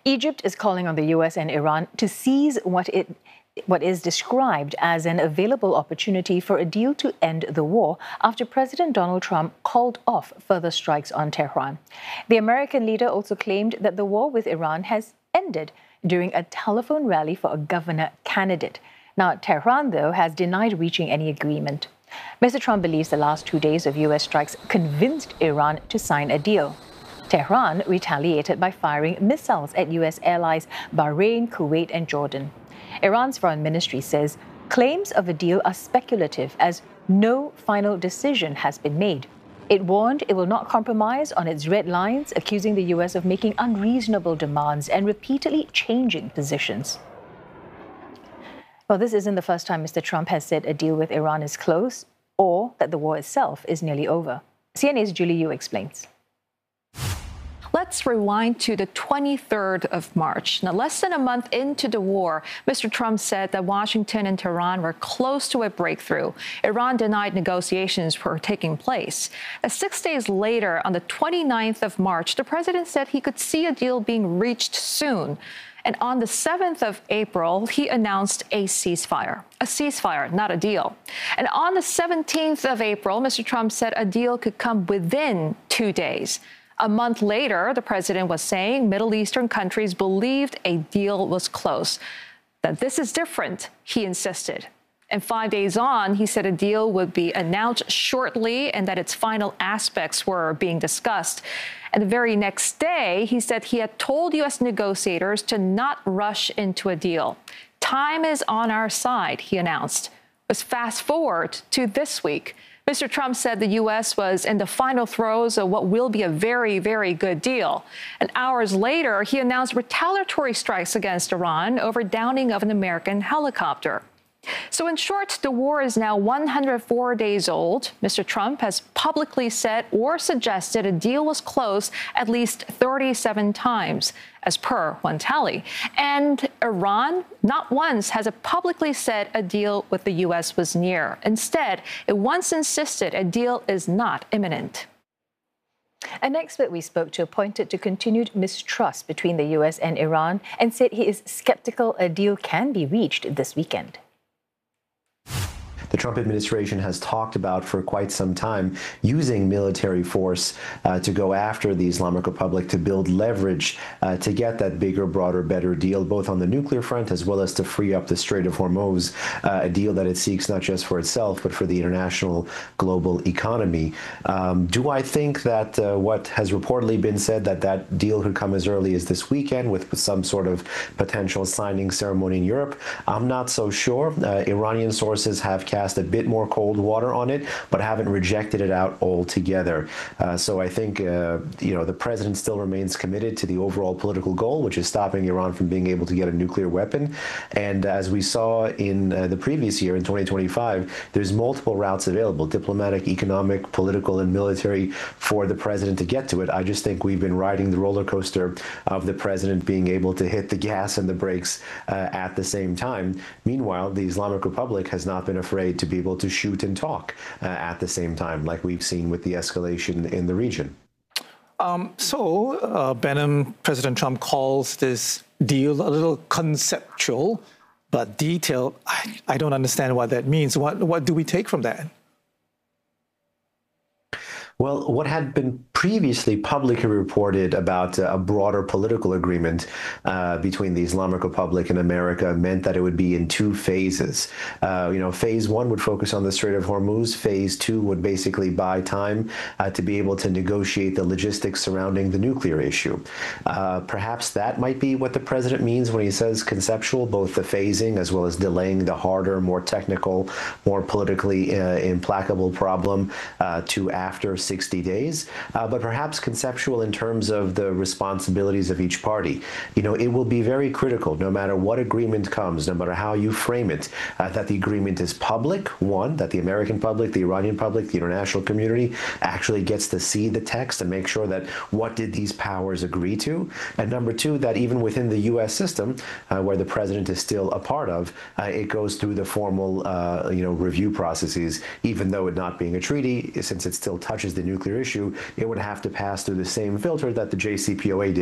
Egypt is calling on the U.S. and Iran to seize what is described as an available opportunity for a deal to end the war after President Donald Trump called off further strikes on Tehran. The American leader also claimed that the war with Iran has ended during a telephone rally for a governor candidate. Now, Tehran, though, has denied reaching any agreement. Mr. Trump believes the last 2 days of U.S. strikes convinced Iran to sign a deal. Tehran retaliated by firing missiles at U.S. allies Bahrain, Kuwait, and Jordan. Iran's foreign ministry says claims of a deal are speculative as no final decision has been made. It warned it will not compromise on its red lines, accusing the U.S. of making unreasonable demands and repeatedly changing positions. Well, this isn't the first time Mr. Trump has said a deal with Iran is close or that the war itself is nearly over. CNA's Julie Yu explains. Let's rewind to the 23rd of March. Now, less than a month into the war, Mr. Trump said that Washington and Tehran were close to a breakthrough. Iran denied negotiations were taking place. 6 days later, on the 29th of March, the president said he could see a deal being reached soon. And on the 7th of April, he announced a ceasefire, not a deal. And on the 17th of April, Mr. Trump said a deal could come within 2 days. A month later, the president was saying Middle Eastern countries believed a deal was close. That this is different, he insisted. And 5 days on, he said a deal would be announced shortly and that its final aspects were being discussed. And the very next day, he said he had told U.S. negotiators to not rush into a deal. Time is on our side, he announced. Let's fast forward to this week. Mr. Trump said the U.S. was in the final throes of what will be a very, very good deal. And hours later, he announced retaliatory strikes against Iran over downing of an American helicopter. So in short, the war is now 104 days old. Mr. Trump has publicly said or suggested a deal was close at least 37 times, as per one tally. And Iran not once has it publicly said a deal with the U.S. was near. Instead, it once insisted a deal is not imminent. An expert we spoke to pointed to continued mistrust between the U.S. and Iran and said he is skeptical a deal can be reached this weekend. The Trump administration has talked about for quite some time using military force to go after the Islamic Republic to build leverage to get that bigger, broader, better deal, both on the nuclear front as well as to free up the Strait of Hormuz, a deal that it seeks not just for itself, but for the international global economy. Do I think that what has reportedly been said, that that deal could come as early as this weekend with some sort of potential signing ceremony in Europe? I'm not so sure. Iranian sources have cast a bit more cold water on it, but haven't rejected it out altogether. So I think, the president still remains committed to the overall political goal, which is stopping Iran from being able to get a nuclear weapon. And as we saw in the previous year, in 2025, there's multiple routes available, diplomatic, economic, political, and military, for the president to get to it. I just think we've been riding the roller coaster of the president being able to hit the gas and the brakes at the same time. Meanwhile, the Islamic Republic has not been afraid to be able to shoot and talk at the same time, like we've seen with the escalation in the region. Benham, President Trump calls this deal a little conceptual, but detailed. I don't understand what that means. What do we take from that? Well, what had been previously publicly reported about a broader political agreement between the Islamic Republic and America meant that it would be in 2 phases. Phase 1 would focus on the Strait of Hormuz. Phase 2 would basically buy time to be able to negotiate the logistics surrounding the nuclear issue. Perhaps that might be what the president means when he says conceptual, both the phasing as well as delaying the harder, more technical, more politically implacable problem to after 60 days, but perhaps conceptual in terms of the responsibilities of each party. It will be very critical, no matter what agreement comes, no matter how you frame it, that the agreement is public, one, that the American public, the Iranian public, the international community actually gets to see the text and make sure that what did these powers agree to, and number 2, that even within the U.S. system, where the president is still a part of, it goes through the formal, review processes, even though it not being a treaty, since it still touches the nuclear issue, it would have to pass through the same filter that the JCPOA did.